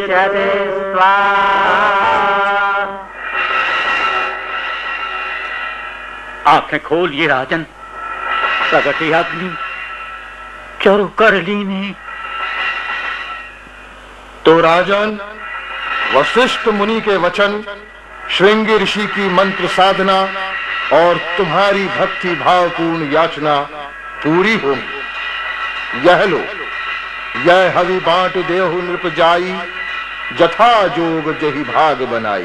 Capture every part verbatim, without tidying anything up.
उच्यते स्वाहा। आंखें खोलिए राजन, प्रगति अग्नि चरु कर लीने। तो राजन, वशिष्ठ मुनि के वचन, श्रृंगी ऋषि की मंत्र साधना और तुम्हारी भक्ति भावपूर्ण याचना पूरी होगी। यह लो, यह हवि बांट देहु नृप जाई, जथा जोग जही भाग बनाई।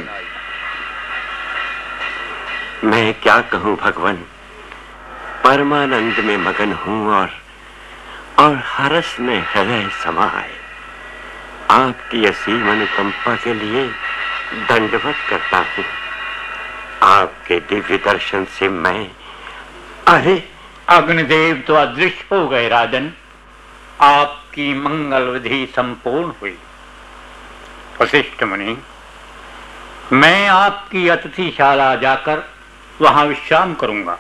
मैं क्या कहूं भगवान, परमानंद में मगन हूं और और हर्ष में हृदय समाये। आपकी असीम अनुकंपा के लिए दंडवत करता हूं। आपके दिव्य दर्शन से मैं अरे अग्निदेव तो अदृश्य हो गए राजन, आपकी मंगल विधि संपूर्ण हुई। वशिष्ठ मुनि, मैं आपकी अतिथिशाला जाकर वहां विश्राम करूंगा।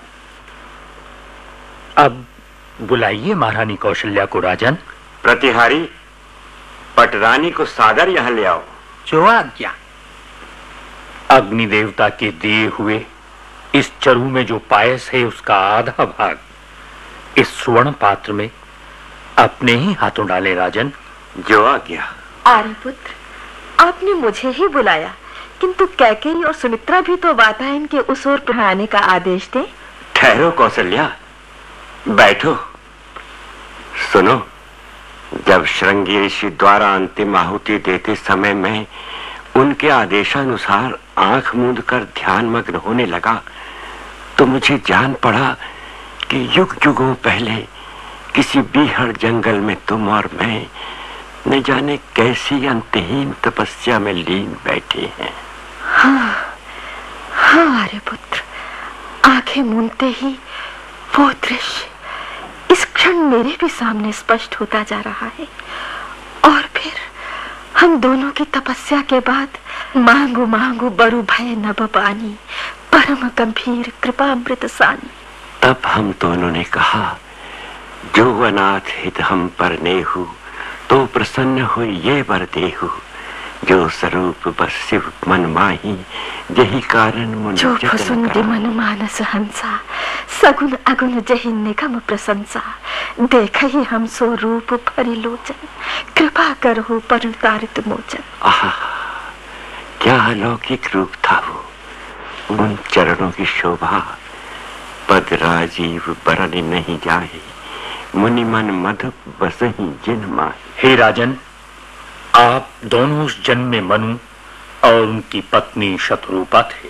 अब बुलाइए महारानी कौशल्या को राजन। प्रतिहारी, पटरानी को सादर यहां ले आओ। जो आज्ञा। अग्नि देवता के दिए हुए इस चरु में जो पायस है उसका आधा भाग इस स्वर्ण पात्र में अपने ही हाथों डाले राजन। जो आज्ञा। आर्यपुत्र, आपने मुझे ही बुलाया, किंतु कैकेयी और सुमित्रा भी तो वातायन के उस ओर आने का आदेश दे। ठहरो कौशल्या, बैठो। सुनो, जब श्रृंगी ऋषि द्वारा अंतिम आहुति देते समय मैं उनके आदेशानुसार आंख मूंद कर ध्यान मग्न होने लगा तो मुझे जान पड़ा कि युग युगों पहले किसी बीहड़ जंगल में तुम और मैं न जाने कैसी अंतहीन तपस्या में लीन बैठे हैं। हाँ, हाँ आर्यपुत्र, आंखें मूंदते ही वो दृश्य इस क्षण मेरे भी सामने स्पष्ट होता जा रहा है। और फिर हम दोनों की तपस्या के बाद मांगू मांगू बरु भय नभ पानी, परम गंभीर कृपा अमृत सानी। तब हम दोनों ने कहा, जो अनाथ हित हम पर नेहु, तो प्रसन्न हो ये वर देहु। जो स्वरूप बस शिव मन माही, यही कारण मुन जो फसुंदी मन मानस हंसा, सगुन अगुन जही निगम प्रशंसा। देख ही हम सो रूप भरी लोचन, कृपा करहु परतारित मोचन। आहा, क्या अलौकिक रूप था वो। उन चरणों की शोभा पद राजीव बरन नहीं जाए, मुनि मन मधुप बसहि जिन माही। हे राजन, आप दोनों उस जन्म में मनु और उनकी पत्नी शत्रुपा थे।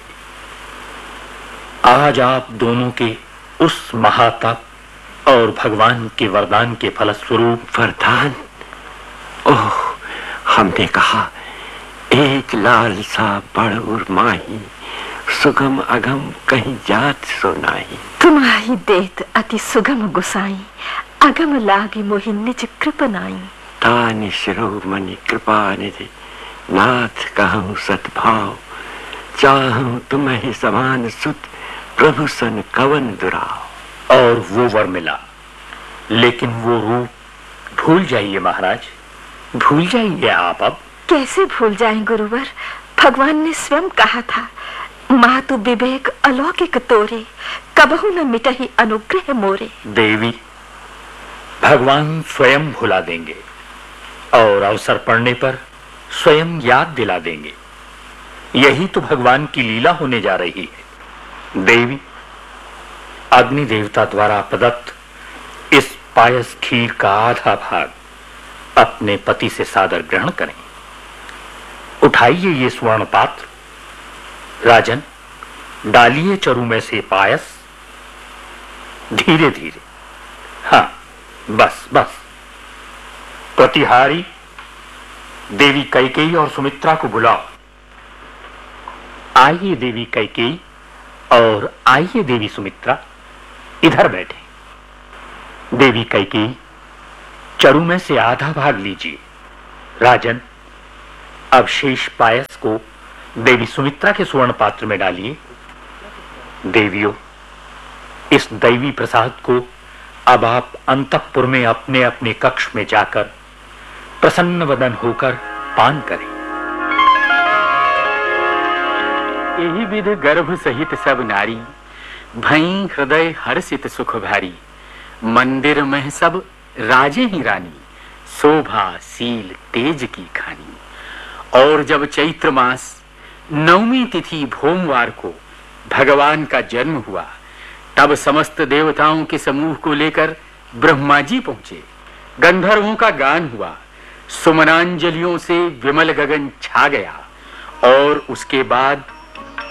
आज आप दोनों के उस महातप और भगवान के वरदान के फलस्वरूप। वरदान? ओह, हमने कहा एक लाल सा बड़ उर माही, सुगम अगम कहीं जात सो नाही। तुम्हारी देत अति सुगम गुसाई, अगम लागी मोहि निज कृपनाई। तानि शिरोमणि कृपा निधि, नाथ कहूँ सद्भाव। चाहूं तुम्हें समान सुत, प्रभु सन कवन दुराव। और वो वर मिला, लेकिन वो रूप भूल जाइए महाराज, भूल जाइए आप। अब कैसे भूल जाएं गुरुवर, भगवान ने स्वयं कहा था, मातु विवेक अलौकिक तोरे, कबहु न मिटहि अनुग्रह मोरे। देवी, भगवान स्वयं भुला देंगे और अवसर पड़ने पर स्वयं याद दिला देंगे। यही तो भगवान की लीला होने जा रही है। देवी, अग्नि देवता द्वारा प्रदत्त इस पायस खीर का आधा भाग अपने पति से सादर ग्रहण करें। उठाइए ये स्वर्ण पात्र। राजन, डालिए चरु में से पायस धीरे धीरे। हाँ, बस बस। प्रतिहारी, देवी कैकेयी और सुमित्रा को बुलाओ। आइए देवी कैकेयी और आइए देवी सुमित्रा, इधर बैठे। देवी कैकेयी, चरु में से आधा भाग लीजिए। राजन, अब शेष पायस को देवी सुमित्रा के स्वर्ण पात्र में डालिए। देवियों, इस दैवी प्रसाद को अब आप अंतःपुर में अपने अपने कक्ष में जाकर प्रसन्न वदन होकर पान करें। यही विध गर्भ सहित सब नारी, भई हृदय हर्षित सुख भारी। मंदिर में सब राजे ही रानी, शोभा सील तेज की खानी। और जब चैत्र मास नवमी तिथि भोमवार को भगवान का जन्म हुआ, तब समस्त देवताओं के समूह को लेकर ब्रह्मा जी पहुंचे। गंधर्वों का गान हुआ, सुमनांजलियों से विमल गगन छा गया। और उसके बाद